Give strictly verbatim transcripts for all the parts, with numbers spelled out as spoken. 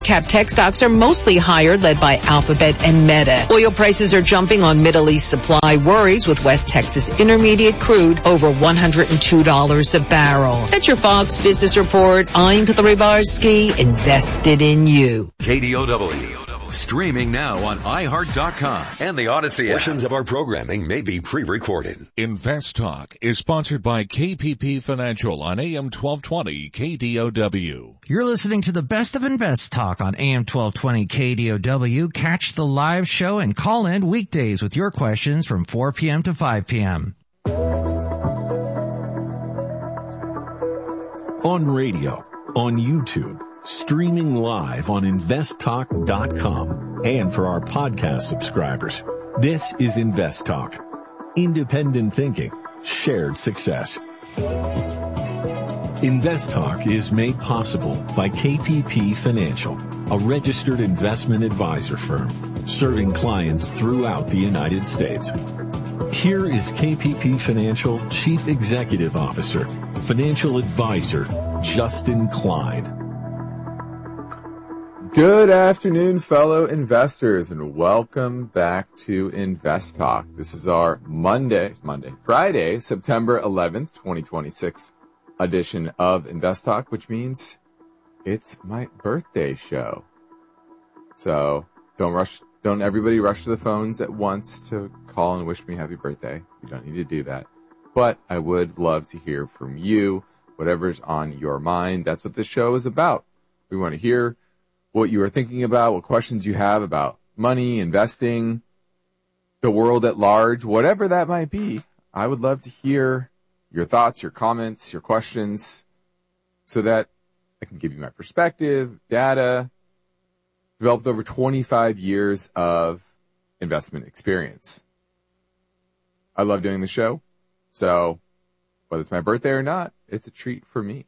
cap tech stocks are mostly higher, led by Alphabet and Meta. Oil prices are jumping on Middle East supply worries, with West Texas Intermediate crude over one hundred two dollars a barrel. That's your Fox Business Report. I'm Kate Rybarski, invested in you. K D O W. Streaming now on i heart dot com and the Odyssey app. Portions of our programming may be pre-recorded. Invest Talk is sponsored by K P P Financial on A M twelve twenty K D O W. You're listening to the best of Invest Talk on A M twelve twenty K D O W. Catch the live show and call in weekdays with your questions from four p.m. to five p.m. On radio, on YouTube, streaming live on invest talk dot com, and for our podcast subscribers. This is Invest Talk. Independent thinking, shared success. Invest Talk is made possible by K P P Financial, a registered investment advisor firm serving clients throughout the United States. Here is K P P Financial Chief Executive Officer, Financial Advisor, Justin Klein. Good afternoon, fellow investors, and welcome back to Invest Talk. This is our Monday, Monday, Friday, September eleventh, twenty twenty-six edition of Invest Talk, which means it's my birthday show. So don't rush, don't everybody rush to the phones at once to call and wish me happy birthday. You don't need to do that. But I would love to hear from you, whatever's on your mind. That's what this show is about. We want to hear what you are thinking about, what questions you have about money, investing, the world at large, whatever that might be. I would love to hear your thoughts, your comments, your questions, so that I can give you my perspective, data, developed over twenty-five years of investment experience. I love doing the show, so whether it's my birthday or not, it's a treat for me.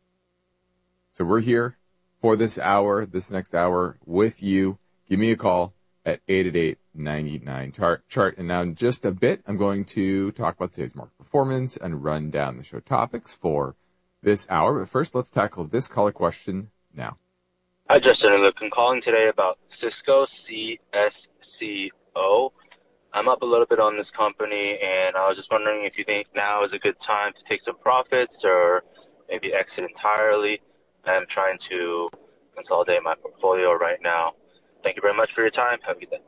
So we're here for this hour, this next hour with you. Give me a call at eight eight eight, nine nine, chart. And now in just a bit, I'm going to talk about today's market performance and run down the show topics for this hour. But first, let's tackle this caller question now. Hi, Justin. I'm calling today about Cisco, C S C O. I'm up a little bit on this company, and I was just wondering if you think now is a good time to take some profits or maybe exit entirely. I'm trying to consolidate my portfolio right now. Thank you very much for your time. Have a good day.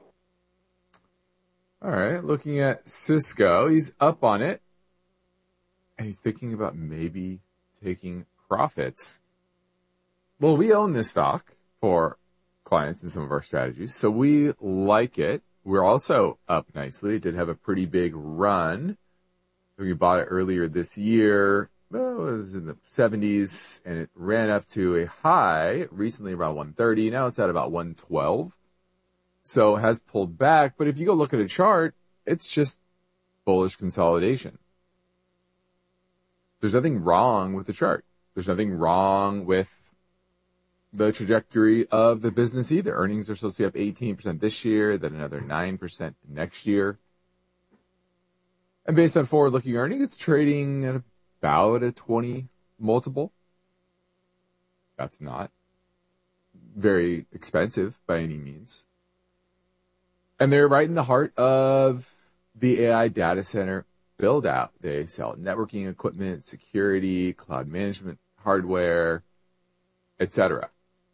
All right. Looking at Cisco, he's up on it. And he's thinking about maybe taking profits. Well, we own this stock for clients in some of our strategies, so we like it. We're also up nicely. It did have a pretty big run. We bought it earlier this year. Well, it was in the seventies, and it ran up to a high recently around one thirty. Now it's at about one twelve. So it has pulled back. But if you go look at a chart, it's just bullish consolidation. There's nothing wrong with the chart. There's nothing wrong with the trajectory of the business either. Earnings are supposed to be up eighteen percent this year, then another nine percent next year. And based on forward-looking earnings, it's trading at about a twenty multiple. That's not very expensive by any means. And they're right in the heart of the A I data center build out. They sell networking equipment, security, cloud management hardware, et cetera.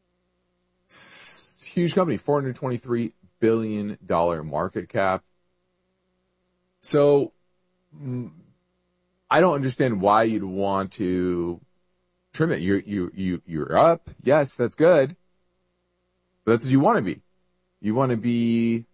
Huge company, four hundred twenty-three billion dollars market cap. So I don't understand why you'd want to trim it. You're, you, you, you're up. Yes, that's good. But that's what you want to be. You want to be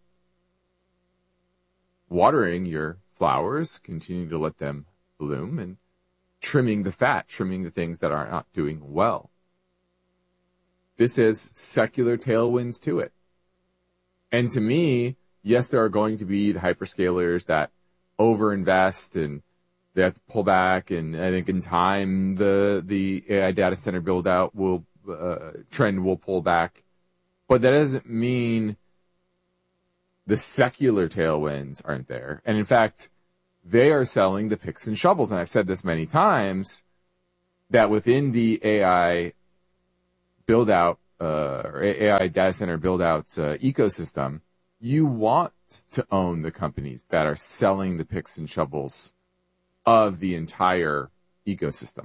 watering your flowers, continuing to let them bloom, and trimming the fat, trimming the things that are not doing well. This has secular tailwinds to it. And to me, yes, there are going to be the hyperscalers that overinvest and they have to pull back. And I think in time, the, the A I data center build out will, uh, trend will pull back. But that doesn't mean the secular tailwinds aren't there. And in fact, they are selling the picks and shovels. And I've said this many times that within the A I build out uh, or A I data center build-outs uh, ecosystem, you want to own the companies that are selling the picks and shovels of the entire ecosystem.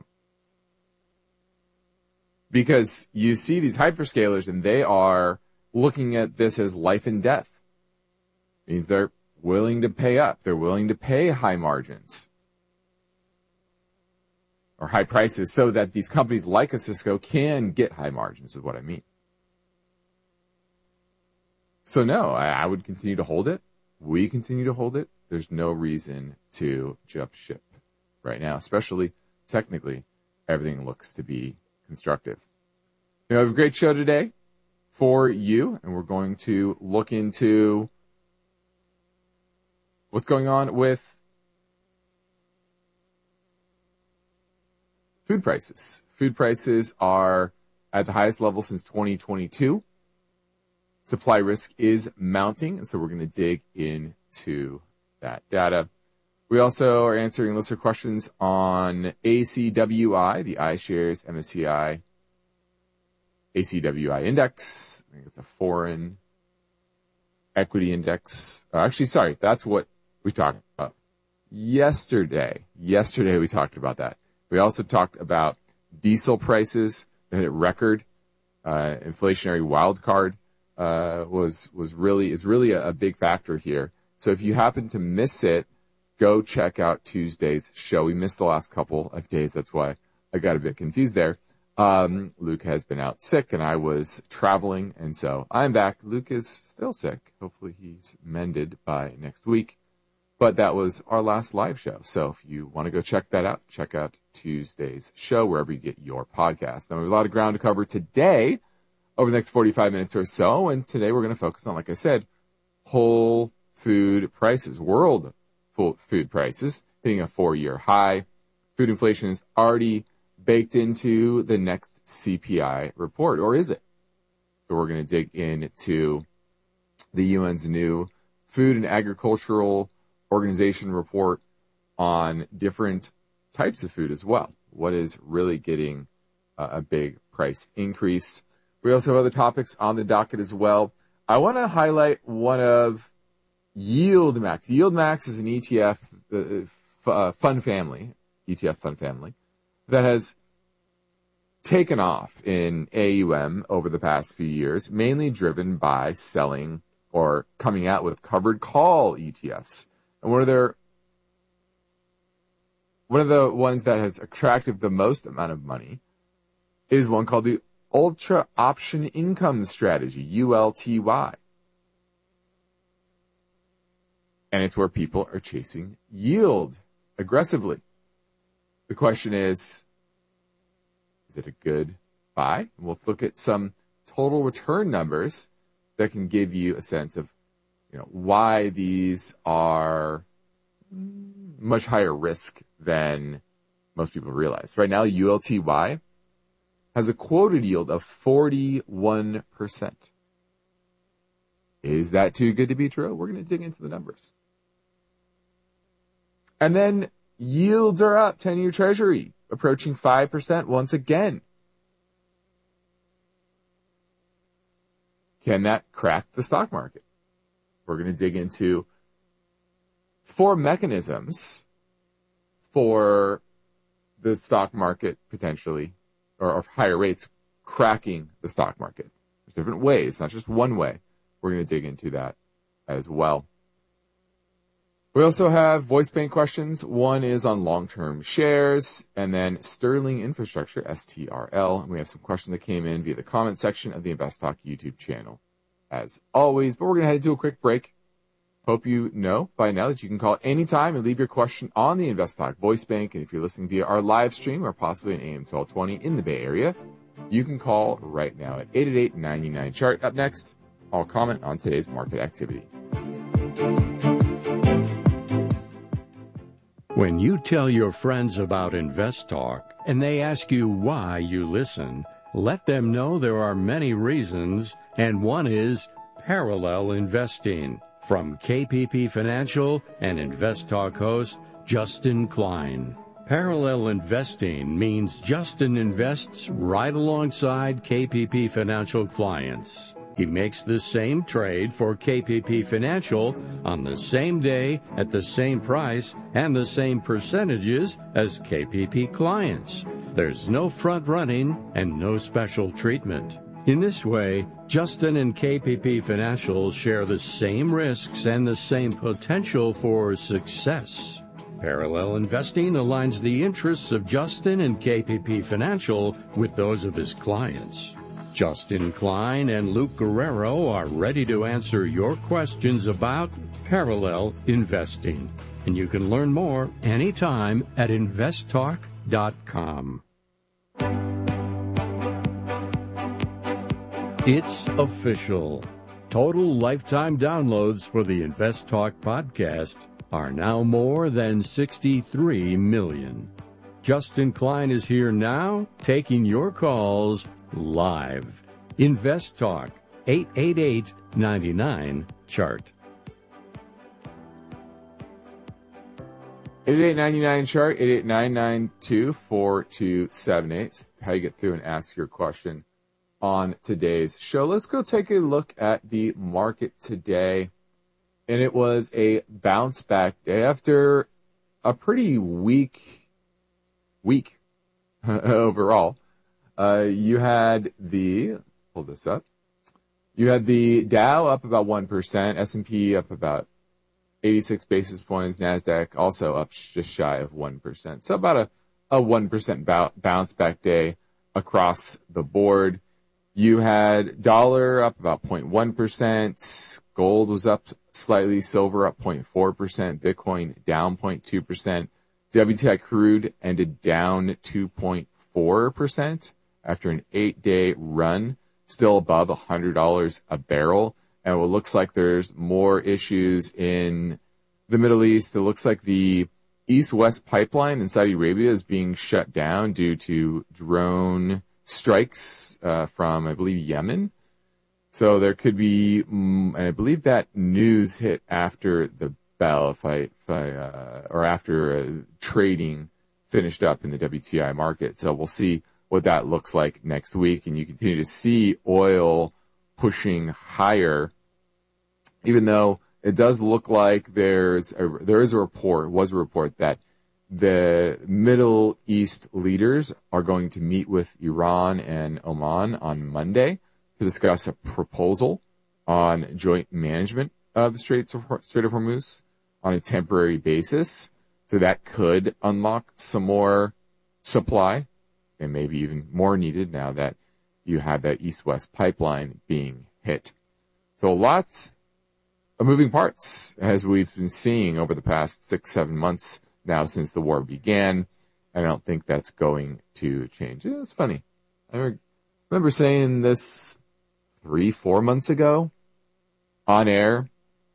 Because you see these hyperscalers and they are looking at this as life and death. It means they're willing to pay up. They're willing to pay high margins or high prices so that these companies like a Cisco can get high margins is what I mean. So no, I, I would continue to hold it. We continue to hold it. There's no reason to jump ship right now, especially technically everything looks to be constructive. You know, we have a great show today for you, and we're going to look into what's going on with food prices. Food prices are at the highest level since twenty twenty-two. Supply risk is mounting, and so we're going to dig into that data. We also are answering listener questions on A C W I, the iShares M S C I A C W I index. I think it's a foreign equity index. Oh, actually, sorry, that's what we talked about yesterday. Yesterday we talked about that. We also talked about diesel prices that hit record. Uh, inflationary wild card uh, was was really is really a, a big factor here. So if you happen to miss it, go check out Tuesday's show. We missed the last couple of days. That's why I got a bit confused there. Um, Luke has been out sick and I was traveling, and so I'm back. Luke is still sick. Hopefully he's mended by next week. But that was our last live show. So if you want to go check that out, check out Tuesday's show wherever you get your podcast. Now we have a lot of ground to cover today over the next forty-five minutes or so. And today we're going to focus on, like I said, whole food prices, world food prices hitting a four-year high. Food inflation is already baked into the next C P I report, or is it? So we're going to dig into the U N's new Food and Agricultural Organization report on different types of food as well. What is really getting uh, a big price increase? We also have other topics on the docket as well. I want to highlight one of YieldMax. YieldMax is an E T F uh, uh, fund family, E T F fund family, that has taken off in A U M over the past few years, mainly driven by selling or coming out with covered call E T Fs. And one of their, one of the ones that has attracted the most amount of money is one called the Ultra Option Income Strategy, U L T Y. And it's where people are chasing yield aggressively. The question is, is it a good buy? We'll look at some total return numbers that can give you a sense of, you know, why these are much higher risk than most people realize. Right now, U L T Y has a quoted yield of forty-one percent. Is that too good to be true? We're going to dig into the numbers. And then yields are up, ten-year Treasury approaching five percent once again. Can that crack the stock market? We're going to dig into four mechanisms for the stock market potentially, or, or higher rates cracking the stock market. There's different ways, not just one way. We're going to dig into that as well. We also have voice bank questions. One is on long-term shares, and then Sterling Infrastructure, S T R L. And we have some questions that came in via the comment section of the InvestTalk YouTube channel, as always. But we're going to head into a quick break. Hope you know by now that you can call anytime and leave your question on the InvestTalk voice bank. And if you're listening via our live stream or possibly an A M twelve twenty in the Bay Area, you can call right now at eight eight eight, nine nine, chart. Up next, I'll comment on today's market activity. When you tell your friends about InvestTalk and they ask you why you listen, let them know there are many reasons, and one is parallel investing. From K P P Financial and InvestTalk host Justin Klein. Parallel investing means Justin invests right alongside K P P Financial clients. He makes the same trade for K P P Financial on the same day at the same price and the same percentages as K P P clients. There's no front running and no special treatment. In this way, Justin and K P P Financial share the same risks and the same potential for success. Parallel investing aligns the interests of Justin and K P P Financial with those of his clients. Justin Klein and Luke Guerrero are ready to answer your questions about parallel investing. And you can learn more anytime at invest talk dot com. It's official. Total lifetime downloads for the Invest Talk podcast are now more than sixty-three million. Justin Klein is here now, taking your calls live. Invest Talk, eight eight eight, nine nine, chart. eight eight eight, nine nine, chart, eight eight nine nine two, four two seven eight. How you get through and ask your question on today's show. Let's go take a look at the market today. And it was a bounce back day after a pretty weak week overall. Uh, you had the, let's pull this up. You had the Dow up about one percent, S and P up about eighty-six basis points, NASDAQ also up just shy of one percent. So about a, a one percent bounce back day across the board. You had dollar up about zero point one percent. Gold was up slightly. Silver up zero point four percent. Bitcoin down zero point two percent. W T I crude ended down two point four percent after an eight-day run, still above one hundred dollars a barrel. And it looks like there's more issues in the Middle East. It looks like the East-West pipeline in Saudi Arabia is being shut down due to drone strikes uh, from, I believe, Yemen. So there could be, um, and I believe that news hit after the bell, if I, if I uh, or after uh, trading finished up in the W T I market. So we'll see what that looks like next week. And you continue to see oil pushing higher, even though it does look like there's a, there is a report, was a report that the Middle East leaders are going to meet with Iran and Oman on Monday to discuss a proposal on joint management of the Strait of, Strait of Hormuz on a temporary basis. So that could unlock some more supply and maybe even more needed now that you have that East-West pipeline being hit. So lots of moving parts as we've been seeing over the past six, seven months now since the war began. I don't think that's going to change. It's funny. I remember saying this three, four months ago on air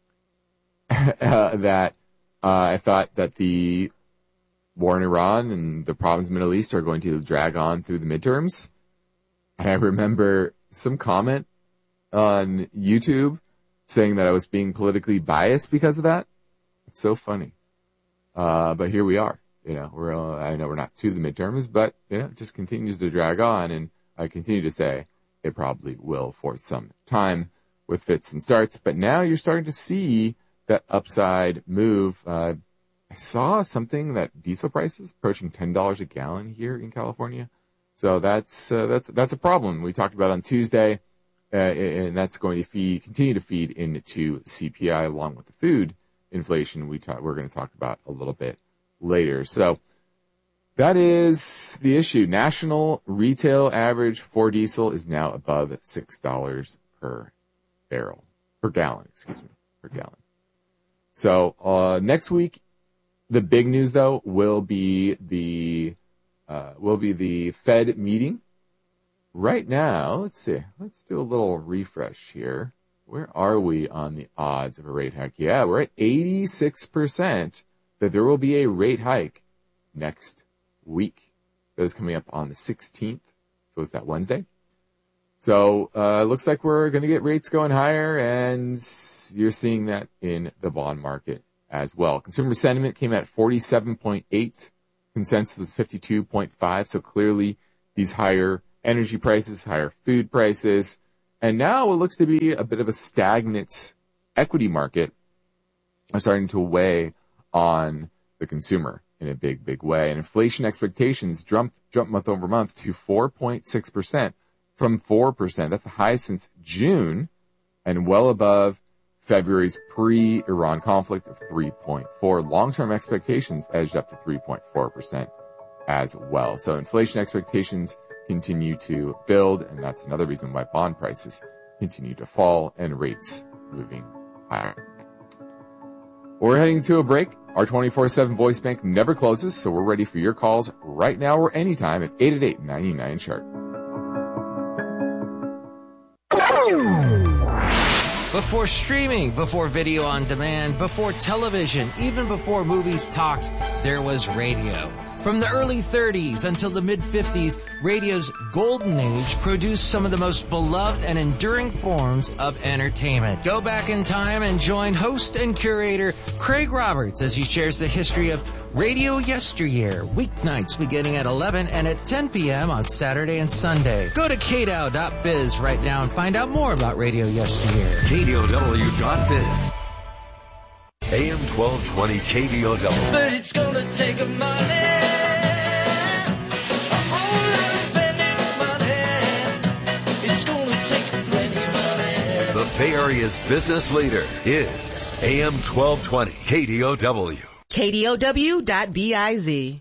uh, that uh, I thought that the war in Iran and the problems in the Middle East are going to drag on through the midterms. And I remember some comment on YouTube saying that I was being politically biased because of that. It's so funny. Uh, but here we are, you know, we're, uh, I know we're not to the midterms, but, you know, it just continues to drag on. And I continue to say it probably will for some time with fits and starts. But now you're starting to see that upside move. Uh, I saw something that diesel prices approaching ten dollars a gallon here in California. So that's, uh, that's, that's a problem we talked about on Tuesday. Uh, and that's going to feed, continue to feed into C P I along with the food inflation we talk, we're going to talk about a little bit later. So that is the issue. National retail average for diesel is now above six dollars per barrel, per gallon, excuse me, per gallon. So, uh, next week, the big news though will be the, uh, will be the Fed meeting. Right now, let's see, let's do a little refresh here. Where are we on the odds of a rate hike? Yeah, we're at eighty-six percent that there will be a rate hike next week. That is coming up on the sixteenth. So it's that Wednesday. So, uh, looks like we're going to get rates going higher, and you're seeing that in the bond market as well. Consumer sentiment came at forty-seven point eight consensus was fifty-two point five. So clearly these higher energy prices, higher food prices, and now it looks to be a bit of a stagnant equity market are starting to weigh on the consumer in a big, big way. And inflation expectations jumped, jumped month over month to four point six percent from four percent. That's the highest since June and well above February's pre-Iran conflict of three point four. Long-term expectations edged up to three point four percent as well. So inflation expectations continue to build, and that's another reason why bond prices continue to fall and rates moving higher. We're heading to a break. Our twenty-four seven voice bank never closes, so we're ready for your calls right now or anytime at eight eight eight, nine nine, chart. Before streaming, before video on demand, before television, even before movies talked, there was radio. From the early thirties until the mid-fifties, radio's golden age produced some of the most beloved and enduring forms of entertainment. Go back in time and join host and curator Craig Roberts as he shares the history of Radio Yesteryear, weeknights beginning at eleven and at ten p.m. on Saturday and Sunday. Go to K D O W dot biz right now and find out more about Radio Yesteryear. K D O W dot biz. A M twelve twenty K D O W. But it's gonna take a money, a whole lot of spending money. It's gonna take plenty money. The Bay Area's business leader is A M twelve twenty K D O W. K D O W dot biz.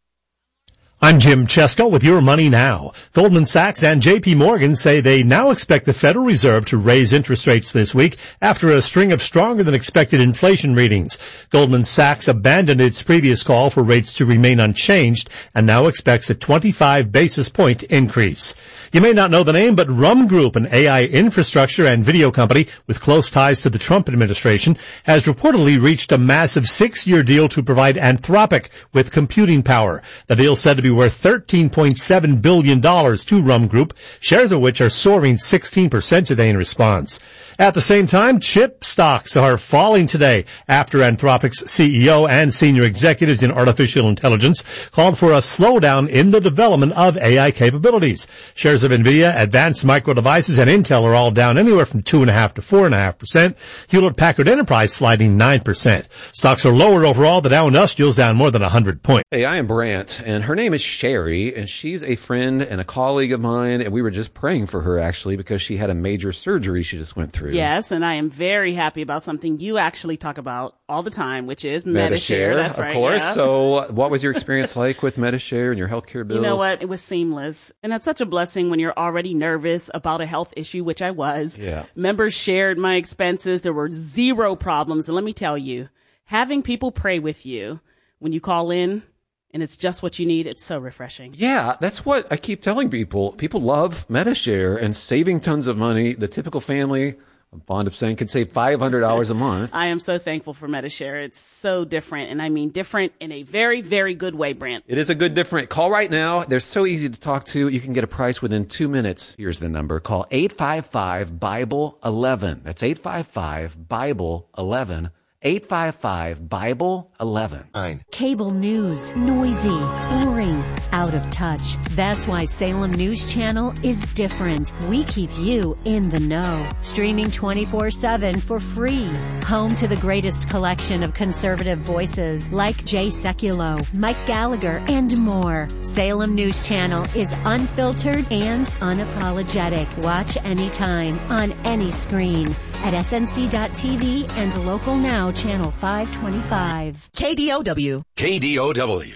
I'm Jim Chesko with Your Money Now. Goldman Sachs and J P Morgan say they now expect the Federal Reserve to raise interest rates this week after a string of stronger than expected inflation readings. Goldman Sachs abandoned its previous call for rates to remain unchanged and now expects a twenty-five basis point increase. You may not know the name, but Rum Group, an A I infrastructure and video company with close ties to the Trump administration, has reportedly reached a massive six-year deal to provide Anthropic with computing power. The deal said to be worth thirteen point seven billion dollars to Rum Group, shares of which are soaring sixteen percent today in response. At the same time, chip stocks are falling today after Anthropic's C E O and senior executives in artificial intelligence called for a slowdown in the development of A I capabilities. Shares of NVIDIA, Advanced Micro Devices, and Intel are all down anywhere from two point five to four point five percent. Hewlett-Packard Enterprise sliding nine percent. Stocks are lower overall. The Dow Industrial's down more than one hundred points. Hey, I am Brant, and her name is Sherry, and she's a friend and a colleague of mine, and we were just praying for her, actually, because she had a major surgery she just went through. Yes, and I am very happy about something you actually talk about all the time, which is Medi-Share. That's right. Of course. Yeah. So what was your experience like with Medi-Share and your healthcare bills? You know what? It was seamless. And that's such a blessing when you're already nervous about a health issue, which I was. Yeah. Members shared my expenses. There were zero problems. And let me tell you, having people pray with you when you call in, and it's just what you need, it's so refreshing. Yeah, that's what I keep telling people. People love Medi-Share and saving tons of money. The typical family, I'm fond of saying, can save five hundred dollars a month. I am so thankful for Medi-Share. It's so different, and I mean different in a very, very good way, Brant. It is a good different. Call right now. They're so easy to talk to. You can get a price within two minutes. Here's the number. Call eight five five, Bible eleven. That's eight five five, Bible eleven. eight five five, Bible eleven. Nine. Cable news, noisy, boring, out of touch. That's why Salem News Channel is different. We keep you in the know. Streaming twenty-four seven for free. Home to the greatest collection of conservative voices like Jay Sekulow, Mike Gallagher, and more. Salem News Channel is unfiltered and unapologetic. Watch anytime, on any screen, at S N C dot T V and Local Now Channel five twenty-five. K D O W. K D O W.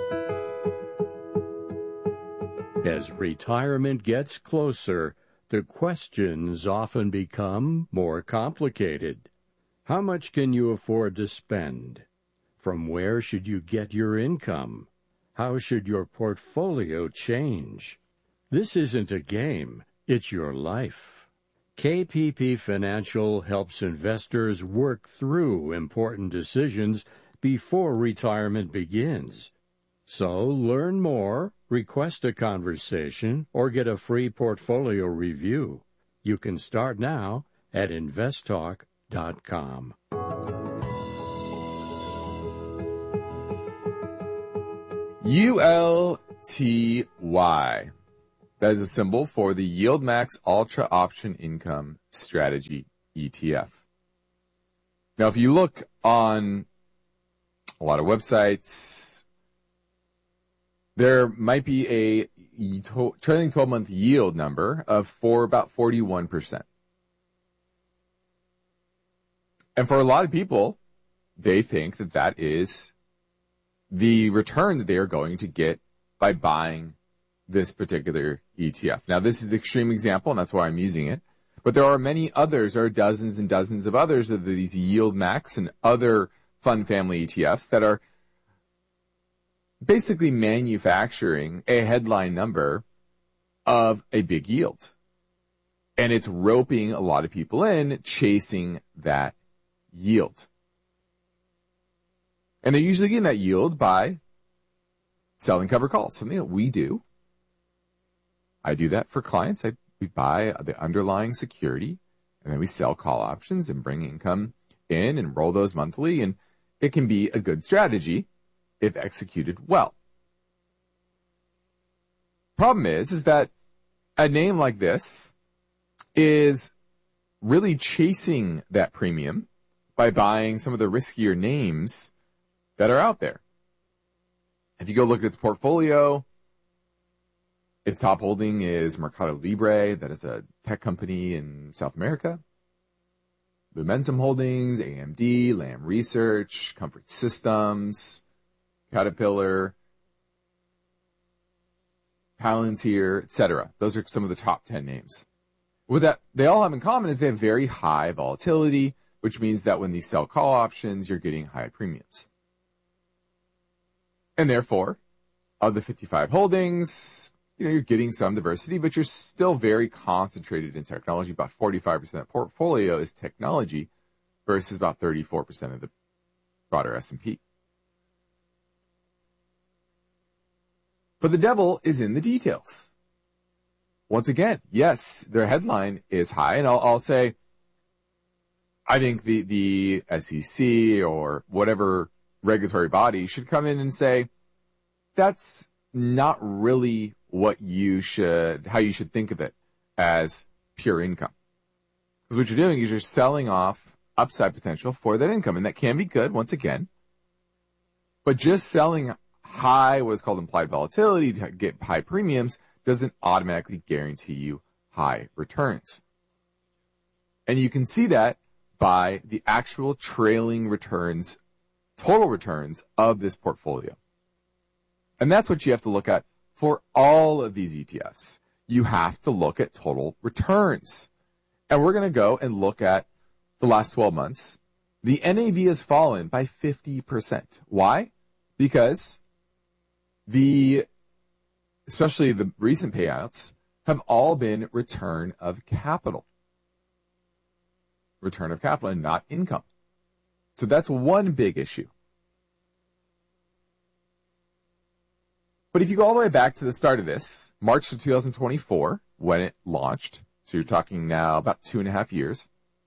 As retirement gets closer, the questions often become more complicated. How much can you afford to spend? From where should you get your income? How should your portfolio change? This isn't a game, it's your life. K P P Financial helps investors work through important decisions before retirement begins. So learn more, request a conversation, or get a free portfolio review. You can start now at invest talk dot com. U L T Y. That is a symbol for the Yield Max Ultra Option Income Strategy E T F. Now, if you look on a lot of websites, there might be a trailing twelve-month yield number of for about forty-one percent. And for a lot of people, they think that that is the return that they are going to get by buying this particular E T F. Now, this is the extreme example, and that's why I'm using it. But there are many others, there are dozens and dozens of others of these Yield Max and other fund family E T Fs that are basically manufacturing a headline number of a big yield. And it's roping a lot of people in, chasing that yield. And they're usually getting that yield by selling cover calls, something that we do. I do that for clients. I, we buy the underlying security, and then we sell call options and bring income in and roll those monthly, and it can be a good strategy if executed well. Problem is, is that a name like this is really chasing that premium by buying some of the riskier names that are out there. If you go look at its portfolio, its top holding is Mercado Libre, that is a tech company in South America. Lumentum Holdings, A M D, Lam Research, Comfort Systems, Caterpillar, Palantir, et cetera. Those are some of the top ten names. What that they all have in common is they have very high volatility, which means that when these sell call options, you're getting high premiums. And therefore, of the fifty-five holdings, you know, you're getting some diversity, but you're still very concentrated in technology. About forty-five percent of the portfolio is technology versus about thirty-four percent of the broader S and P. But the devil is in the details. Once again, yes, their headline is high, and I'll, I'll say, I think the, the S E C or whatever regulatory body should come in and say, that's not really what you should, how you should think of it as pure income. Because what you're doing is you're selling off upside potential for that income, and that can be good, once again. But just selling high, what is called implied volatility, to get high premiums, doesn't automatically guarantee you high returns. And you can see that by the actual trailing returns, total returns of this portfolio. And that's what you have to look at for all of these E T Fs. You have to look at total returns. And we're going to go and look at the last twelve months. The N A V has fallen by fifty percent. Why? Because the, especially the recent payouts, have all been return of capital. Return of capital and not income. So that's one big issue. But if you go all the way back to the start of this, March of two thousand twenty-four, when it launched, so you're talking now about two and a half years,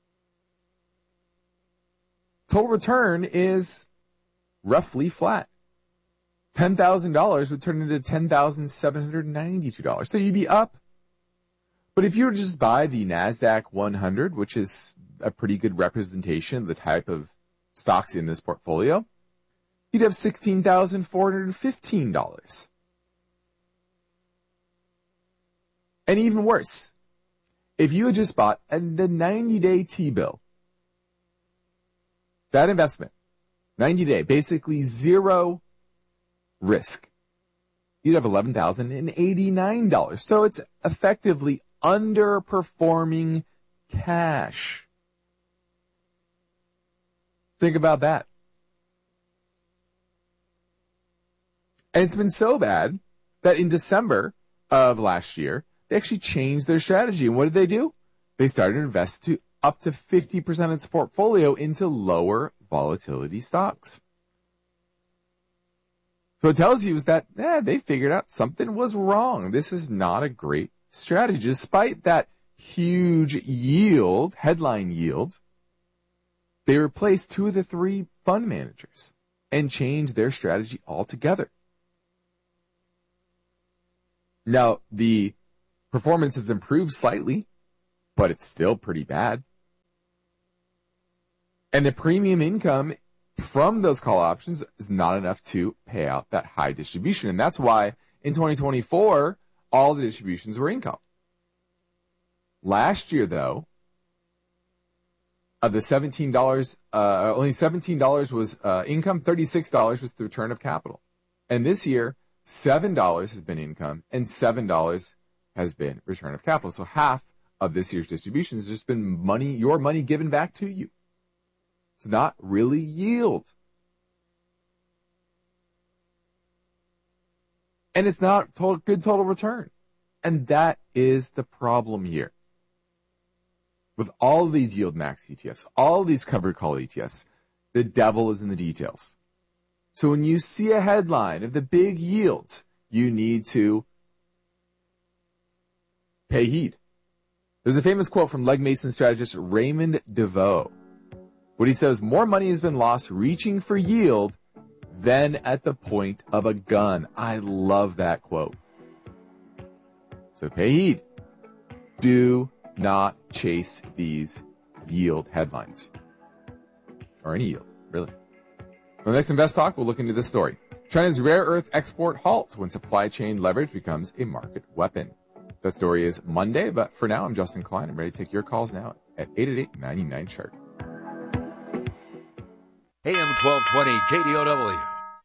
total return is roughly flat. ten thousand dollars would turn into ten thousand seven hundred ninety-two dollars. So you'd be up. But if you were to just buy the NASDAQ one hundred, which is a pretty good representation of the type of stocks in this portfolio, you'd have sixteen thousand four hundred fifteen dollars. And even worse, if you had just bought a, the ninety-day T-bill, that investment, ninety-day, basically zero risk, you'd have eleven thousand eighty-nine dollars. So it's effectively underperforming cash. Think about that. And it's been so bad that in December of last year, they actually changed their strategy. And what did they do? They started to invest to up to fifty percent of its portfolio into lower volatility stocks. So what it tells you is that eh, they figured out something was wrong. This is not a great strategy. Despite that huge yield, headline yield, they replaced two of the three fund managers and changed their strategy altogether. Now, the performance has improved slightly, but it's still pretty bad. And the premium income from those call options is not enough to pay out that high distribution. And that's why in twenty twenty-four, all the distributions were income. Last year, though, of the seventeen dollars, uh, only seventeen dollars was uh, income, thirty-six dollars was the return of capital. And this year, seven dollars has been income and seven dollars has been return of capital. So half of this year's distribution has just been money, your money given back to you. It's not really yield. And it's not total, good total return. And that is the problem here. With all of these yield max E T Fs, all of these covered call E T Fs, the devil is in the details. So when you see a headline of the big yields, you need to pay heed. There's a famous quote from Legg Mason strategist Raymond DeVoe. What he says, more money has been lost reaching for yield than at the point of a gun. I love that quote. So pay heed. Do not chase these yield headlines. Or any yield, really. On the next Invest Talk, we'll look into this story. China's rare earth export halts when supply chain leverage becomes a market weapon. That story is Monday, but for now, I'm Justin Klein. I'm ready to take your calls now at eight eight eight, nine nine, chart. A M twelve twenty K D O W.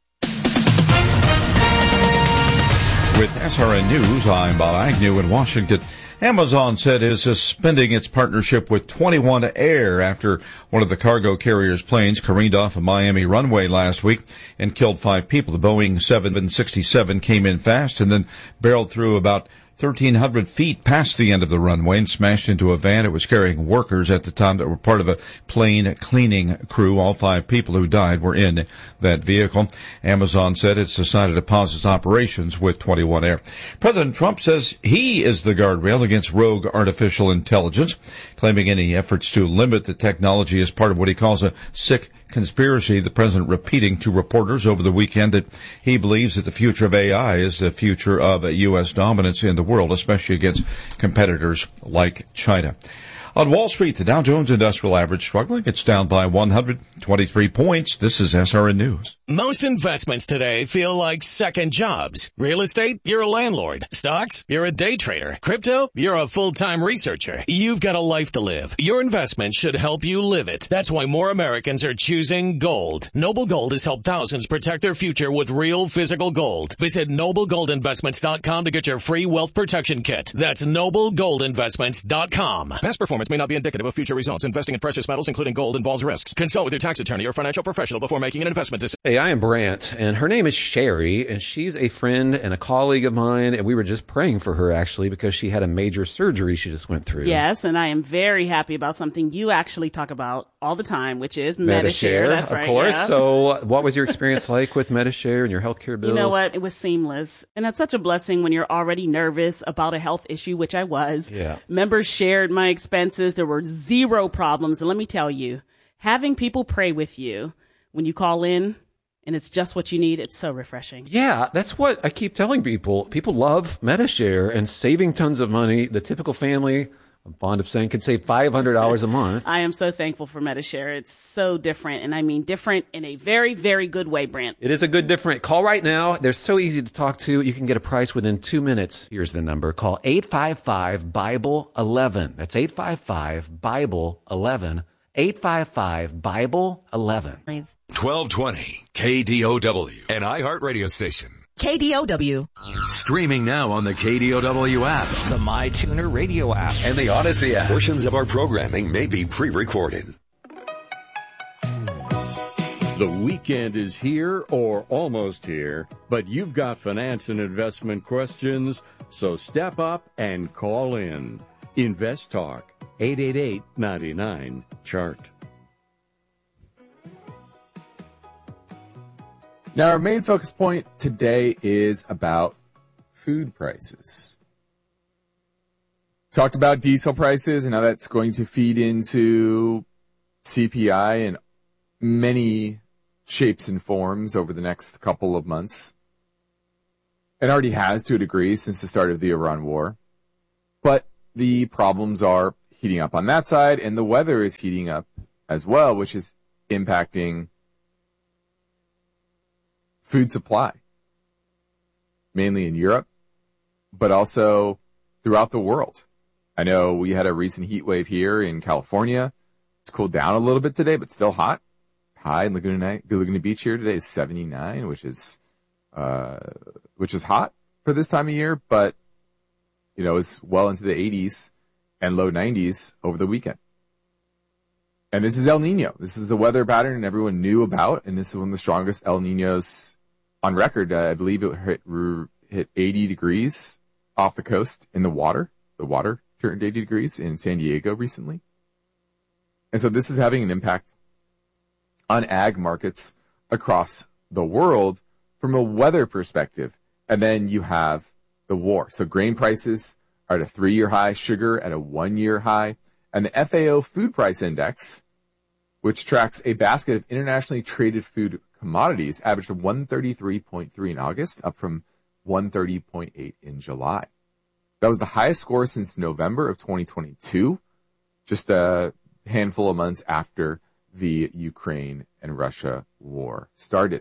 With S R N News, I'm Bob Agnew in Washington. Amazon said it is suspending its partnership with twenty-one Air after one of the cargo carrier's planes careened off a Miami runway last week and killed five people. The Boeing seven sixty-seven came in fast and then barreled through about thirteen hundred feet past the end of the runway and smashed into a van. It was carrying workers at the time that were part of a plane cleaning crew. All five people who died were in that vehicle. Amazon said it's decided to pause its operations with twenty-one Air. President Trump says he is the guardrail against rogue artificial intelligence, claiming any efforts to limit the technology as part of what he calls a sick conspiracy. The president repeating to reporters over the weekend that he believes that the future of A I is the future of U S dominance in the world, especially against competitors like China. On Wall Street, the Dow Jones Industrial Average struggling. It's down by one hundred twenty-three points. This is S R N News. Most investments today feel like second jobs. Real estate, you're a landlord. Stocks, you're a day trader. Crypto, you're a full-time researcher. You've got a life to live. Your investment should help you live it. That's why more Americans are choosing gold. Noble Gold has helped thousands protect their future with real physical gold. Visit noble gold investments dot com to get your free wealth protection kit. That's noble gold investments dot com. Past performance may not be indicative of future results. Investing in precious metals, including gold, involves risks. Consult with your tax attorney or financial professional before making an investment decision. Hey, I am Brant, and her name is Sherry, and she's a friend and a colleague of mine, and we were just praying for her, actually, because she had a major surgery she just went through. Yes, and I am very happy about something you actually talk about all the time, which is MediShare. MediShare, That's of right, course. yeah. So what was your experience like with MediShare and your healthcare bills? You know what? It was seamless. And that's such a blessing when you're already nervous about a health issue, which I was. Yeah. Members shared my expenses. There were zero problems. And let me tell you, having people pray with you when you call in and it's just what you need, it's so refreshing. Yeah, that's what I keep telling people. People love MediShare and saving tons of money. The typical family, I'm fond of saying, can save five hundred dollars a month. I am so thankful for MediShare. It's so different, and I mean different in a very, very good way, Brant. It is a good different. Call right now. They're so easy to talk to. You can get a price within two minutes. Here's the number. Call eight five five, Bible eleven. That's eight five five, Bible eleven. eight five five, Bible eleven. twelve twenty K D O W, an iHeart radio station. K D O W. Streaming now on the K D O W app, The MyTuner radio app, and the Odyssey app. Portions of our programming may be pre-recorded. The weekend is here or almost here, but you've got finance and investment questions, so step up and call in. Invest Talk, eight eight eight, nine nine, chart. Now, our main focus point today is about food prices. Talked about diesel prices and how that's going to feed into C P I in many shapes and forms over the next couple of months. It already has to a degree since the start of the Iran war. But the problems are heating up on that side, and the weather is heating up as well, which is impacting food supply, mainly in Europe, but also throughout the world. I know we had a recent heat wave here in California. It's cooled down a little bit today, but still hot. High in Laguna, Laguna Beach here today is seventy-nine, which is, uh, which is hot for this time of year, but, you know, it's well into the eighties and low nineties over the weekend. And this is El Nino. This is the weather pattern everyone knew about, and this is one of the strongest El Ninos on record. Uh, I believe it hit, hit eighty degrees off the coast in the water. The water turned eighty degrees in San Diego recently. And so this is having an impact on ag markets across the world from a weather perspective. And then you have the war. So grain prices are at a three-year high, sugar at a one-year high, and the F A O Food Price Index, which tracks a basket of internationally traded food commodities, averaged one thirty-three point three in August, up from one thirty point eight in July. That was the highest score since November of twenty twenty-two, just a handful of months after the Ukraine and Russia war started.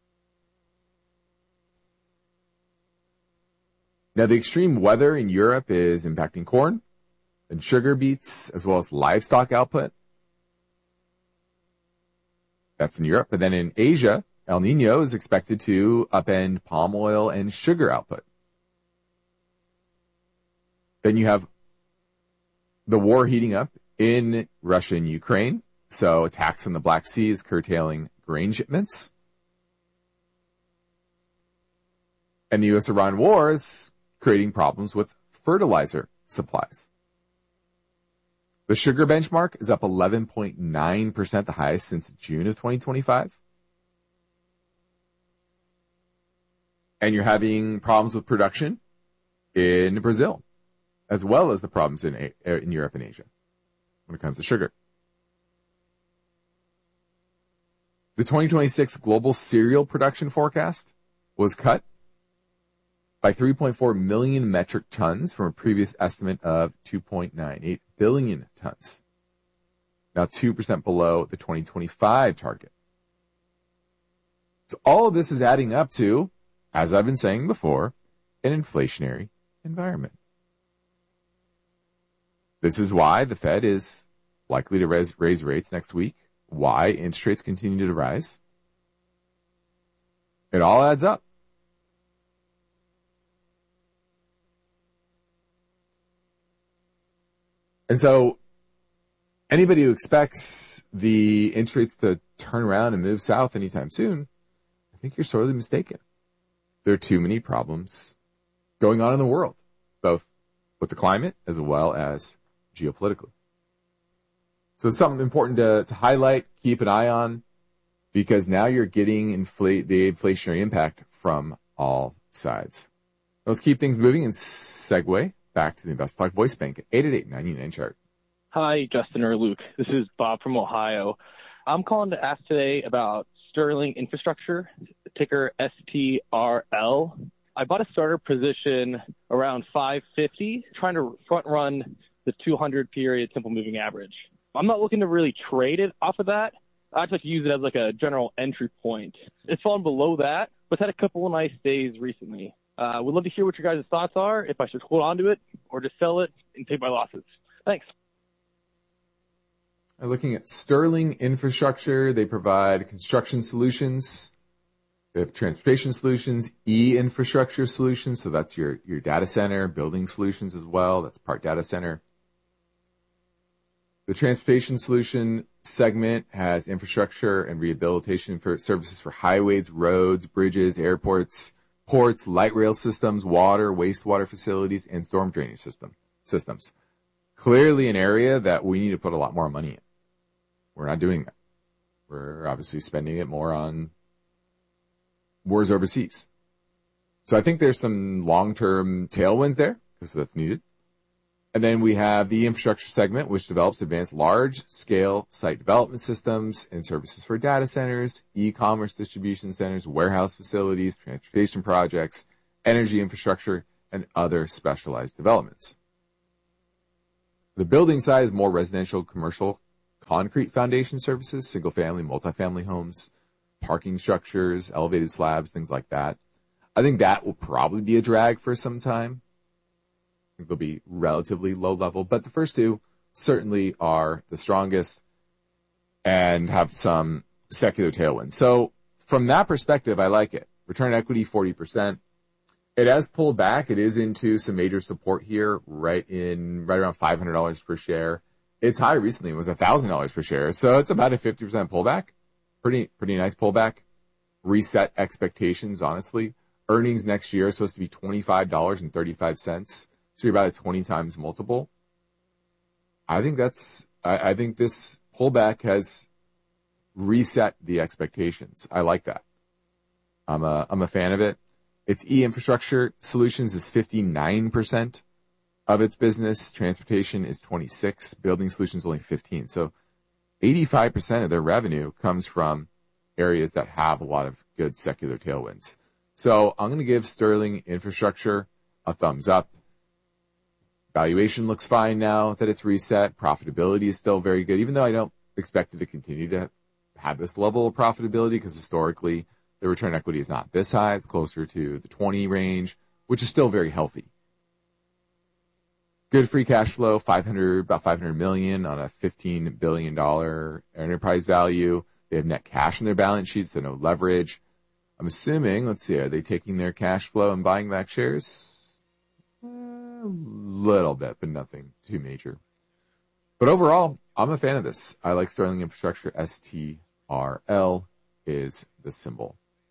Now, the extreme weather in Europe is impacting corn and sugar beets, as well as livestock output. That's in Europe. But then in Asia, El Nino is expected to upend palm oil and sugar output. Then you have the war heating up in Russia and Ukraine. So attacks on the Black Sea is curtailing grain shipments. And the U S Iran war is creating problems with fertilizer supplies. The sugar benchmark is up eleven point nine percent, the highest since June of twenty twenty-five. And you're having problems with production in Brazil, as well as the problems in, in Europe and Asia when it comes to sugar. The twenty twenty-six global cereal production forecast was cut by three point four million metric tons from a previous estimate of two point nine eight billion tons. Now two percent below the twenty twenty-five target. So all of this is adding up to, as I've been saying before, an inflationary environment. This is why the Fed is likely to raise, raise rates next week, why interest rates continue to rise. It all adds up. And so anybody who expects the interest rates to turn around and move south anytime soon, I think you're sorely mistaken. There are too many problems going on in the world, both with the climate as well as geopolitically. So it's something important to, to highlight, keep an eye on, because now you're getting inflate, the inflationary impact from all sides. Let's keep things moving and segue back to the Invest Talk Voice Bank at eight eight eight, nine nine, chart. Hi, Justin or Luke. This is Bob from Ohio. I'm calling to ask today about Sterling Infrastructure, ticker S T R L. I bought a starter position around five fifty, trying to front run the two hundred period simple moving average. I'm not looking to really trade it off of that. I'd like to use it as like a general entry point. It's fallen below that, but it's had a couple of nice days recently. Uh, would love to hear what your guys' thoughts are, if I should hold on to it or just sell it and take my losses. Thanks. Looking at Sterling Infrastructure, they provide construction solutions. They have transportation solutions, e-infrastructure solutions. So that's your, your data center, building solutions as well. That's part data center. The transportation solution segment has infrastructure and rehabilitation for services for highways, roads, bridges, airports, ports, light rail systems, water, wastewater facilities, and storm drainage system systems. Clearly an area that we need to put a lot more money in. We're not doing that. We're obviously spending it more on wars overseas. So I think there's some long-term tailwinds there, because that's needed. And then we have the infrastructure segment, which develops advanced large-scale site development systems and services for data centers, e-commerce distribution centers, warehouse facilities, transportation projects, energy infrastructure, and other specialized developments. The building side is more residential, commercial, concrete foundation services, single-family, multifamily homes, parking structures, elevated slabs, things like that. I think that will probably be a drag for some time. I think they'll be relatively low level, but the first two certainly are the strongest and have some secular tailwind. So from that perspective, I like it. Return on equity, forty percent. It has pulled back. It is into some major support here, right in, right around five hundred dollars per share. Its high recently was one thousand dollars per share. So it's about a fifty percent pullback. Pretty, pretty nice pullback. Reset expectations, honestly. Earnings next year are supposed to be twenty-five dollars and thirty-five cents. So you're about a twenty times multiple. I think that's, I, I think this pullback has reset the expectations. I like that. I'm a, I'm a fan of it. Its e-infrastructure solutions is fifty-nine percent of its business. Transportation is twenty-six. Building solutions only fifteen. So eighty-five percent of their revenue comes from areas that have a lot of good secular tailwinds. So I'm going to give Sterling Infrastructure a thumbs up. Valuation looks fine now that it's reset. Profitability is still very good, even though I don't expect it to continue to have this level of profitability because historically the return on equity is not this high. It's closer to the twenty range, which is still very healthy. Good free cash flow, five hundred, about five hundred million on a fifteen billion dollars enterprise value. They have net cash in their balance sheet, so no leverage. I'm assuming, let's see, are they taking their cash flow and buying back shares? A little bit, but nothing too major. But overall, I'm a fan of this. I like Sterling Infrastructure. S T R L is the symbol.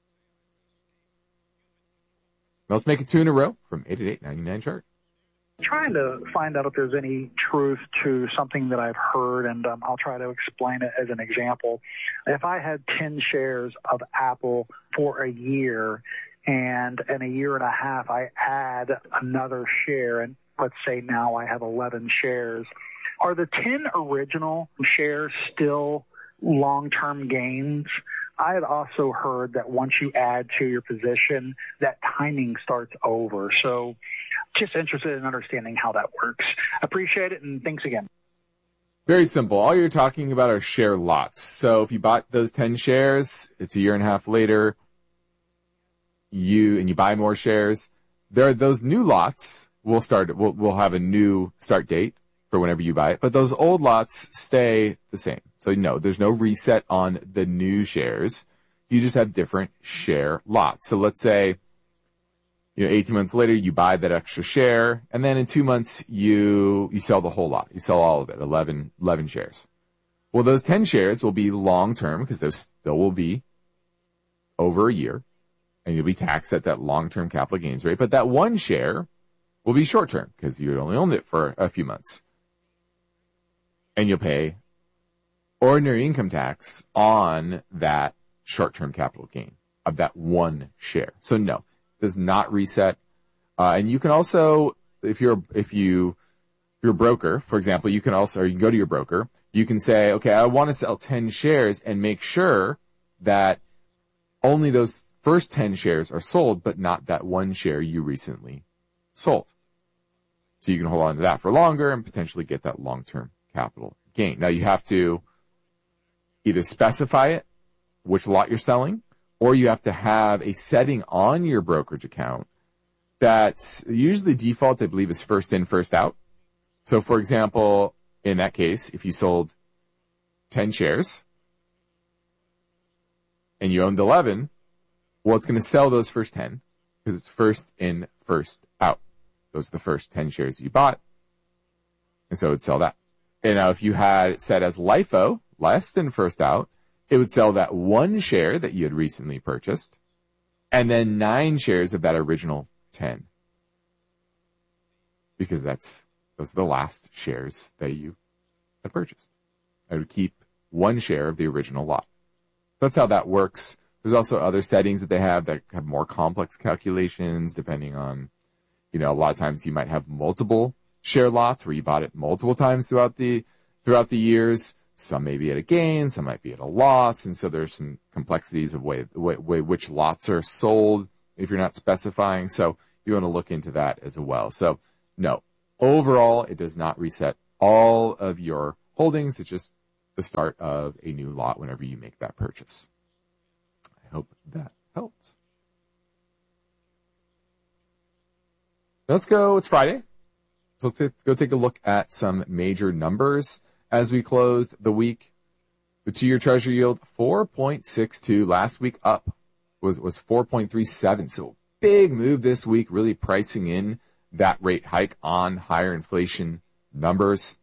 Now let's make it two in a row from eight eight eight ninety-nine chart. Trying to find out if there's any truth to something that I've heard, and um, I'll try to explain it as an example. If I had ten shares of Apple for a year, and in a year and a half I add another share, and let's say now I have eleven shares, are the ten original shares still long-term gains? I had also heard that once you add to your position, that timing starts over. So just interested in understanding how that works. Appreciate it, and thanks again. Very simple. All you're talking about are share lots. So if you bought those ten shares, it's a year and a half later, you and you buy more shares, there are those new lots will start, will will have a new start date for whenever you buy it, but those old lots stay the same. So no, there's no reset on the new shares. You just have different share lots. So let's say, you know, eighteen months later, you buy that extra share, and then in two months, you, you sell the whole lot. You sell all of it, eleven, eleven shares. Well, those ten shares will be long-term because those still will be over a year, and you'll be taxed at that long-term capital gains rate. But that one share will be short-term because you only owned it for a few months. And you'll pay ordinary income tax on that short-term capital gain of that one share. So no, does not reset. Uh, and you can also, if you're, if you, if you're a broker, for example, you can also, or you can go to your broker, you can say, okay, I want to sell ten shares and make sure that only those first ten shares are sold, but not that one share you recently sold. So you can hold on to that for longer and potentially get that long-term capital gain. Now you have to either specify it, which lot you're selling, or you have to have a setting on your brokerage account that's usually default, I believe, is first in, first out. So for example, in that case, if you sold ten shares and you owned eleven, well, it's going to sell those first ten because it's first in, first out. Those are the first ten shares you bought. And so it would sell that. And now if you had it set as LIFO, less than first out, it would sell that one share that you had recently purchased and then nine shares of that original ten. Because that's, those are the last shares that you had purchased. I would keep one share of the original lot. That's how that works. There's also other settings that they have that have more complex calculations depending on, you know, a lot of times you might have multiple share lots where you bought it multiple times throughout the, throughout the years. Some may be at a gain, some might be at a loss, and so there's some complexities of way, way, way which lots are sold if you're not specifying. So you want to look into that as well. So no, overall, it does not reset all of your holdings. It's just the start of a new lot whenever you make that purchase. I hope that helps. Let's go. It's Friday. So let's go take a look at some major numbers as we close the week. The two-year Treasury yield, four point six two. Last week up was, was four point three seven. So big move this week, really pricing in that rate hike on higher inflation numbers.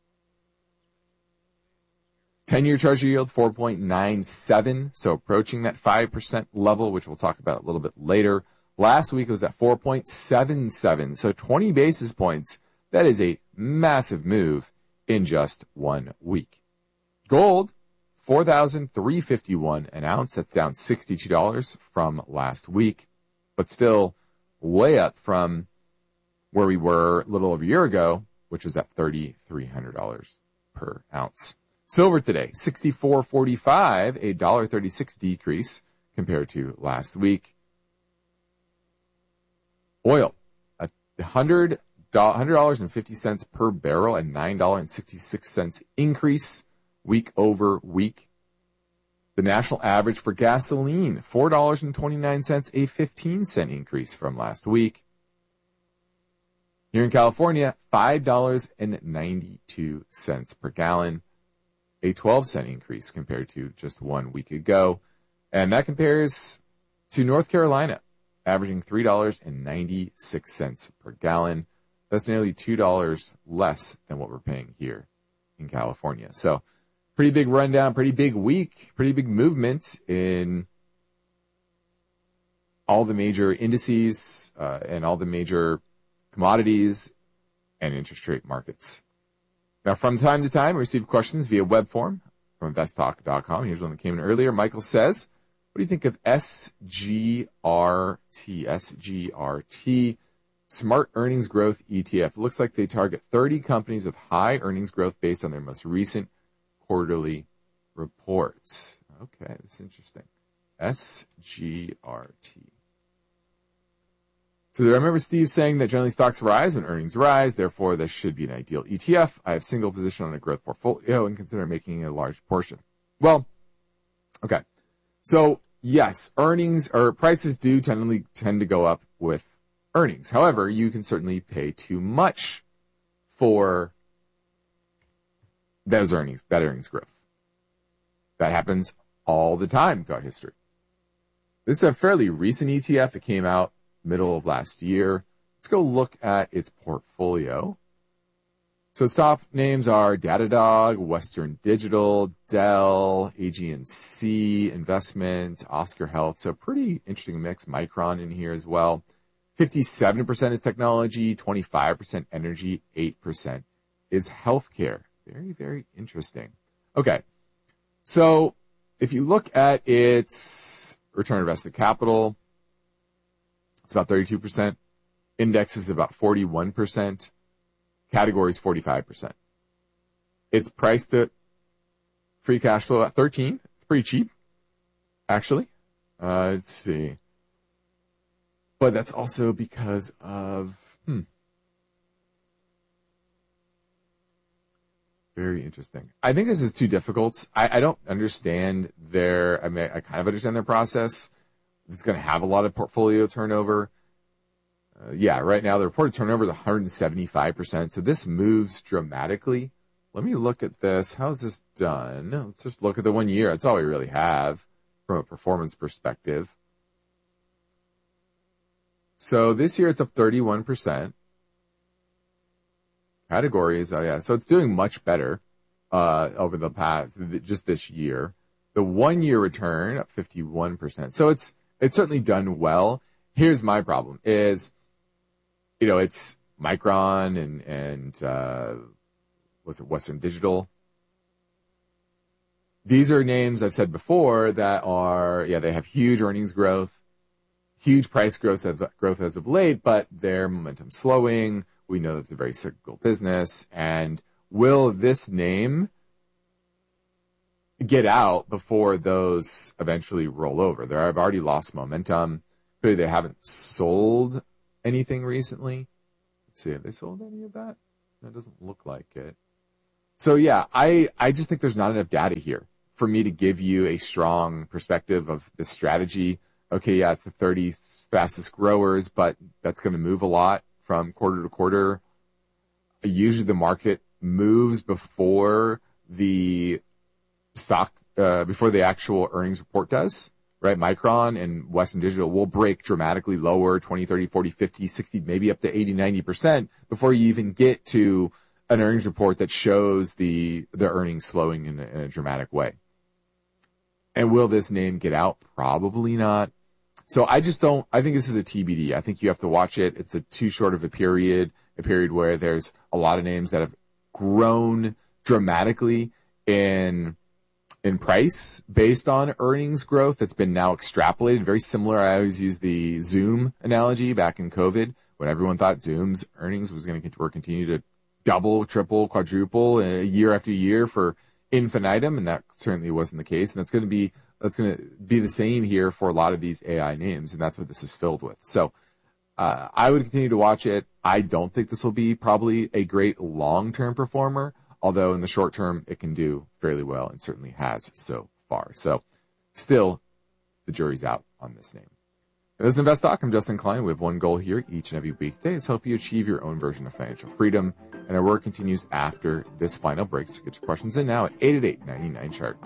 ten-year Treasury yield, four point nine seven. So approaching that five percent level, which we'll talk about a little bit later. Last week it was at four point seven seven. So twenty basis points. That is a massive move in just one week. Gold, four thousand three hundred fifty-one dollars an ounce. That's down sixty-two dollars from last week, but still way up from where we were a little over a year ago, which was at three thousand three hundred dollars per ounce. Silver today, sixty-four forty-five, a one dollar thirty-six decrease compared to last week. Oil, a hundred dollars and fifty cents per barrel, a nine dollars and sixty-six cents increase week over week. The national average for gasoline, four dollars and twenty-nine cents, a fifteen cent increase from last week. Here in California, five dollars and ninety-two cents per gallon, a twelve cent increase compared to just one week ago. And that compares to North Carolina, averaging three dollars and ninety-six cents per gallon. That's nearly two dollars less than what we're paying here in California. So pretty big rundown, pretty big week, pretty big movement in all the major indices uh, and all the major commodities and interest rate markets. Now, from time to time, we receive questions via web form from invest talk dot com. Here's one that came in earlier. Michael says, what do you think of S G R T? S G R T, Smart Earnings Growth E T F. It looks like they target thirty companies with high earnings growth based on their most recent quarterly reports. Okay, that's interesting. S G R T. So I remember Steve saying that generally stocks rise when earnings rise, therefore this should be an ideal E T F. I have single position on a growth portfolio and consider making a large portion. Well, okay. So yes, earnings or prices do tend, tend to go up with earnings. However, you can certainly pay too much for those earnings, that earnings growth. That happens all the time throughout history. This is a fairly recent E T F that came out middle of last year. Let's go look at its portfolio. So its top names are Datadog, Western Digital, Dell, A G and C Investments, Oscar Health. So pretty interesting mix. Micron in here as well. fifty-seven percent is technology, twenty-five percent energy, eight percent is healthcare. Very, very interesting. Okay. So if you look at its return on invested capital, it's about thirty-two percent. Index is about forty-one percent. Category is forty-five percent. It's priced at free cash flow at thirteen. It's pretty cheap, actually. Uh, let's see. But that's also because of, hmm. Very interesting. I think this is too difficult. I, I don't understand their, I mean, I kind of understand their process. It's going to have a lot of portfolio turnover. Uh, yeah, right now the reported turnover is one hundred seventy-five percent. So this moves dramatically. Let me look at this. How's this done? Let's just look at the one year. That's all we really have from a performance perspective. So this year it's up thirty-one percent. Categories, oh yeah, so it's doing much better uh, over the past, just this year. The one-year return up fifty-one percent. So it's it's certainly done well. Here's my problem is, you know, it's Micron and, and uh, what's it, Western Digital. These are names I've said before that are, yeah, they have huge earnings growth, huge price growth as, growth as of late, but their momentum slowing. We know that's a very cyclical business. And will this name get out before those eventually roll over? They've already lost momentum. clearly they haven't sold anything recently. Let's see, have they sold any of that? That doesn't look like it. So yeah, I, I just think there's not enough data here for me to give you a strong perspective of the strategy. Okay, yeah, it's the thirty fastest growers, but that's going to move a lot from quarter to quarter. Usually the market moves before the stock, uh, before the actual earnings report does, right? Micron and Western Digital will break dramatically lower, twenty, thirty, forty, fifty, sixty, maybe up to eighty, ninety percent before you even get to an earnings report that shows the, the earnings slowing in a, in a dramatic way. And will this name get out? Probably not. So I just don't, I think this is a T B D. I think you have to watch it. It's a too short of a period, a period where there's a lot of names that have grown dramatically in, in price based on earnings growth that's been now extrapolated. Very similar. I always use the Zoom analogy back in COVID when everyone thought Zoom's earnings was going to continue to double, triple, quadruple uh, year after year for infinitum. And that certainly wasn't the case. And that's going to be, that's going to be the same here for a lot of these A I names. And that's what this is filled with. So, uh, I would continue to watch it. I don't think this will be probably a great long-term performer, although in the short term, it can do fairly well and certainly has so far. So still, the jury's out on this name. This is Invest Talk. I'm Justin Klein. We have one goal here each and every weekday is help you achieve your own version of financial freedom. And our work continues after this final break. So get your questions in now at eight eight eight, nine nine, chart.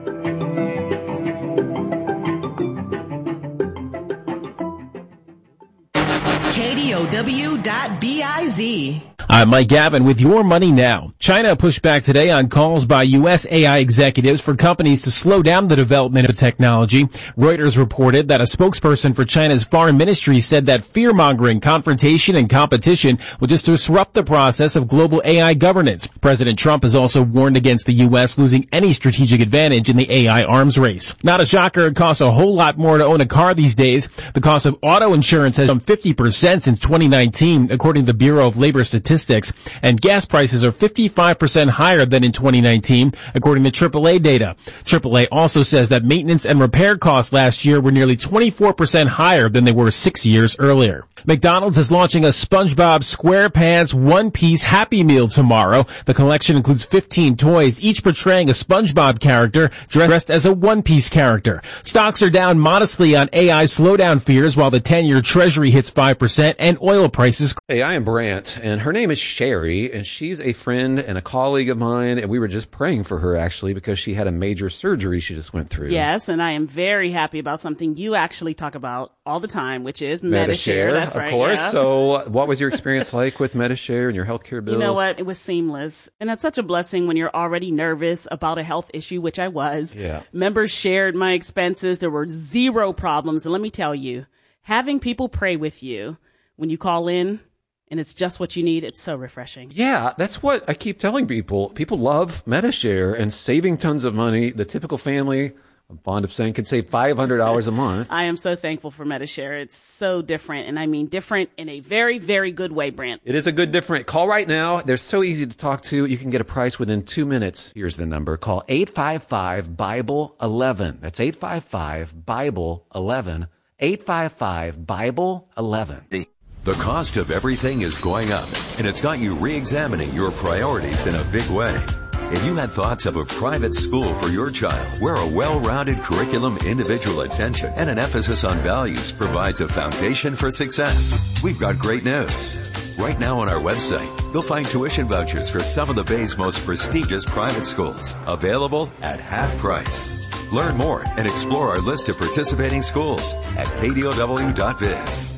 K D O W dot B I Z. I'm Mike Gavin with Your Money Now. China pushed back today on calls by U S A I executives for companies to slow down the development of technology. Reuters reported that a spokesperson for China's foreign ministry said that fear-mongering, confrontation, and competition will just disrupt the process of global A I governance. President Trump has also warned against the U S losing any strategic advantage in the A I arms race. Not a shocker, it costs a whole lot more to own a car these days. The cost of auto insurance has jumped fifty percent since twenty nineteen, according to the Bureau of Labor Statistics. And gas prices are fifty-five percent higher than in twenty nineteen, according to triple A data. triple A also says that maintenance and repair costs last year were nearly twenty-four percent higher than they were six years earlier. McDonald's is launching a SpongeBob SquarePants one-piece Happy Meal tomorrow. The collection includes fifteen toys, each portraying a SpongeBob character dressed as a one-piece character. Stocks are down modestly on A I slowdown fears while the ten-year Treasury hits five percent and oil prices. Hey, I am Brant, and her name is Sherry, and she's a friend and a colleague of mine, and we were just praying for her, actually, because she had a major surgery she just went through. Yes, and I am very happy about something you actually talk about all the time, which is MediShare. MediShare. That's of right, course. yeah. So what was your experience like with MediShare and your healthcare bills? You know what? It was seamless. And that's such a blessing when you're already nervous about a health issue, which I was. Yeah. Members shared my expenses. There were zero problems. And let me tell you, having people pray with you when you call in, and it's just what you need, it's so refreshing. Yeah, that's what I keep telling people. People love MediShare and saving tons of money. The typical family, I'm fond of saying, can save five hundred dollars a month. I am so thankful for MediShare. It's so different, and I mean different in a very, very good way, Brant. It is a good different. Call right now. They're so easy to talk to. You can get a price within two minutes. Here's the number. Call eight five five, Bible eleven. That's eight five five, Bible eleven. eight five five, Bible eleven. The cost of everything is going up, and it's got you re-examining your priorities in a big way. If you had thoughts of a private school for your child, where a well-rounded curriculum, individual attention, and an emphasis on values provides a foundation for success, we've got great news. Right now on our website, you'll find tuition vouchers for some of the Bay's most prestigious private schools, available at half price. Learn more and explore our list of participating schools at K D O W dot biz.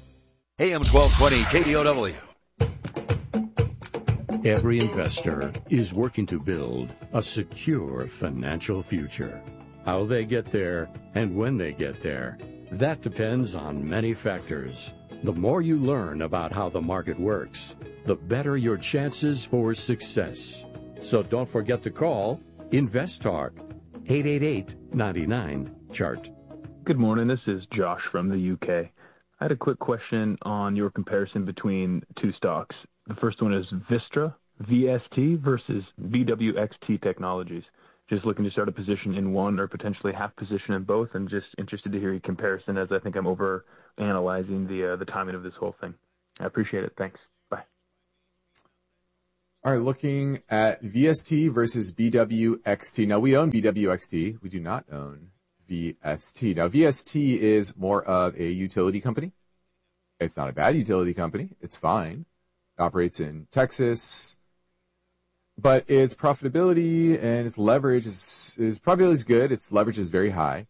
A M twelve twenty K D O W. Every investor is working to build a secure financial future. How they get there and when they get there, that depends on many factors. The more you learn about how the market works, the better your chances for success. So don't forget to call Invest Talk, eight eight eight, nine nine, chart. Good morning. This is Josh from the U K. I had a quick question on your comparison between two stocks. The first one is Vistra, V S T versus V W X T Technologies. just looking to start a position in one or potentially half position in both, and just interested to hear your comparison, as I think I'm over analyzing the uh, the timing of this whole thing. I appreciate it. Thanks. Bye. All right, looking at V S T versus B W X T. Now, we own B W X T. We do not own V S T. Now, V S T is more of a utility company. It's not a bad utility company. It's fine. It operates in Texas. But its profitability and its leverage is, is probably as good. Its leverage is very high.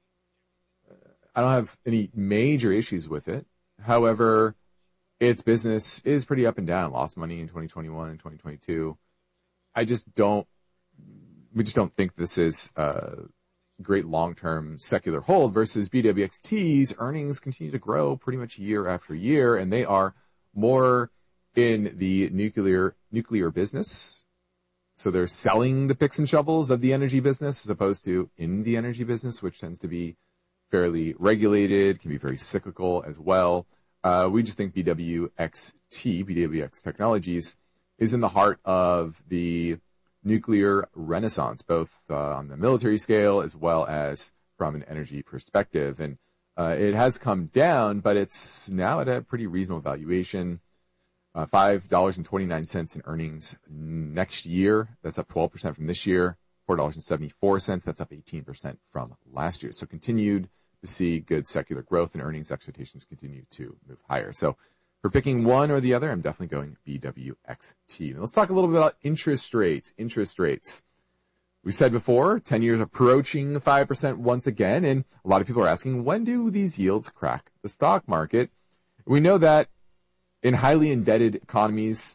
I don't have any major issues with it. However, its business is pretty up and down. Lost money in twenty twenty-one and twenty twenty-two. I just don't, we just don't think this is a great long-term secular hold versus B W X T's earnings continue to grow pretty much year after year, and they are more in the nuclear, nuclear business. So they're selling the picks and shovels of the energy business as opposed to in the energy business, which tends to be fairly regulated, can be very cyclical as well. Uh, we just think B W X T, B W X Technologies, is in the heart of the nuclear renaissance, both uh, on the military scale as well as from an energy perspective. And uh, it has come down, but it's now at a pretty reasonable valuation. Uh, five dollars and twenty-nine cents in earnings next year. That's up twelve percent from this year. four dollars and seventy-four cents. That's up eighteen percent from last year. So continued to see good secular growth, and earnings expectations continue to move higher. So for picking one or the other, I'm definitely going B W X T. Now let's talk a little bit about interest rates. Interest rates. We said before, ten years approaching five percent once again, and a lot of people are asking, when do these yields crack the stock market? We know that in highly indebted economies,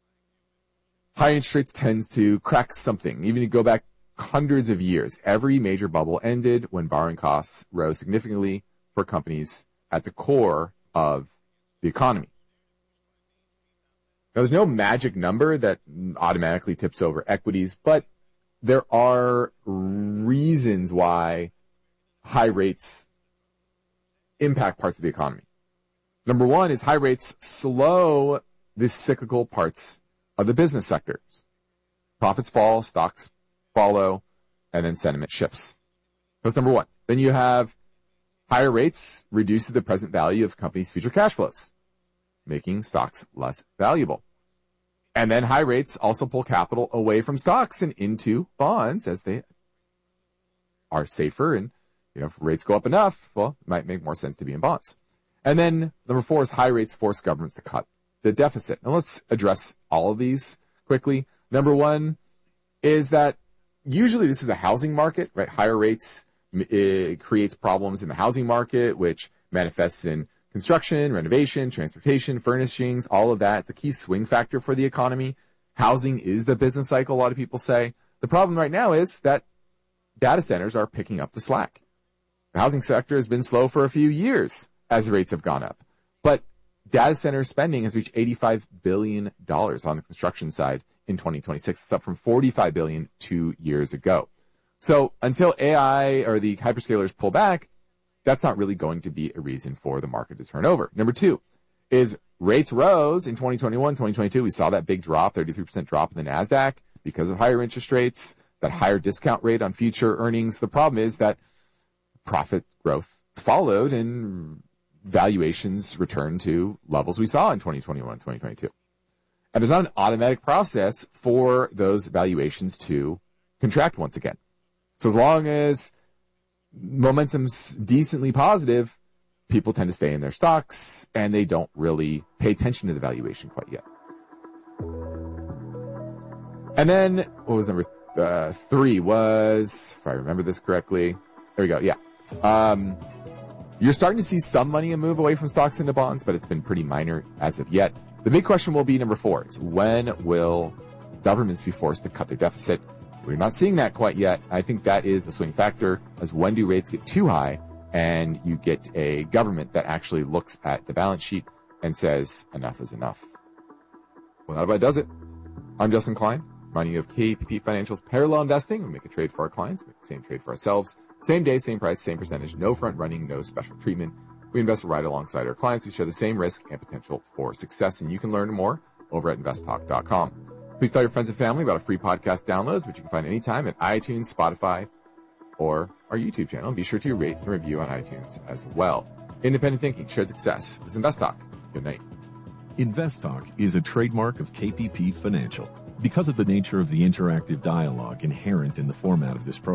high interest rates tends to crack something. Even if you go back hundreds of years, every major bubble ended when borrowing costs rose significantly for companies at the core of the economy. Now, there's no magic number that automatically tips over equities, but there are reasons why high rates impact parts of the economy. Number one is high rates slow the cyclical parts of the business sectors. Profits fall, stocks follow, and then sentiment shifts. That's number one. Then you have higher rates reduces the present value of companies' future cash flows, making stocks less valuable. And then high rates also pull capital away from stocks and into bonds as they are safer. And, you know, if rates go up enough, well, it might make more sense to be in bonds. And then number four is high rates force governments to cut the deficit. Now let's address all of these quickly. Number one is that usually this is a housing market, right? Higher rates, it creates problems in the housing market, which manifests in construction, renovation, transportation, furnishings, all of that. The key swing factor for the economy. Housing is the business cycle, a lot of people say. The problem right now is that data centers are picking up the slack. The housing sector has been slow for a few years as the rates have gone up. But data center spending has reached eighty-five billion dollars on the construction side in twenty twenty-six. It's up from forty-five billion dollars two years ago. So until A I or the hyperscalers pull back, that's not really going to be a reason for the market to turn over. Number two is rates rose in twenty twenty-one, twenty twenty-two. We saw that big drop, thirty-three percent drop in the NASDAQ because of higher interest rates, that higher discount rate on future earnings. The problem is that profit growth followed and valuations returned to levels we saw in twenty twenty-one, twenty twenty-two. And there's not an automatic process for those valuations to contract once again. So as long as momentum's decently positive, people tend to stay in their stocks and they don't really pay attention to the valuation quite yet. And then what was number uh, three was, if I remember this correctly, there we go. Yeah. Um, You're starting to see some money move away from stocks into bonds, but it's been pretty minor as of yet. The big question will be number four is when will governments be forced to cut their deficit? We're not seeing that quite yet. I think that is the swing factor, as when do rates get too high and you get a government that actually looks at the balance sheet and says enough is enough. Well, that about does it. I'm Justin Klein, reminding you of K P P Financial's parallel investing. We make a trade for our clients, make the same trade for ourselves. Same day, same price, same percentage, no front running, no special treatment. We invest right alongside our clients. We share the same risk and potential for success, and you can learn more over at invest talk dot com. Please tell your friends and family about our free podcast downloads, which you can find anytime at iTunes, Spotify, or our YouTube channel. And be sure to rate and review on iTunes as well. Independent thinking, shared success. This is Invest Talk. Good night. Invest Talk is a trademark of K P P Financial. Because of the nature of the interactive dialogue inherent in the format of this program,